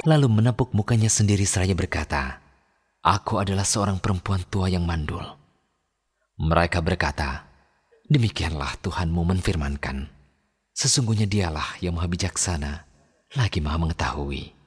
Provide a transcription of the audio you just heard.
lalu menepuk mukanya sendiri seraya berkata, "Aku adalah seorang perempuan tua yang mandul." Mereka berkata, "Demikianlah Tuhanmu menfirmankan, sesungguhnya Dialah yang maha bijaksana, lagi maha mengetahui."